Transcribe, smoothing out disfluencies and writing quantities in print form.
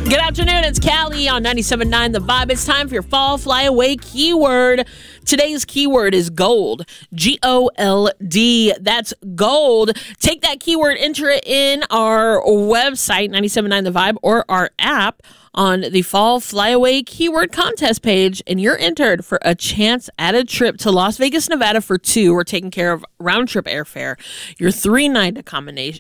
Good afternoon, it's Callie on 97.9 The Vibe. It's time for your fall flyaway keyword. Today's keyword is gold. G-O-L-D. That's gold. Take that keyword, enter it in our website, 97.9 The Vibe, or our app on the Fall Flyaway Keyword Contest page, and you're entered for a chance at a trip to Las Vegas, Nevada for two. We're taking care of round-trip airfare, your 3-night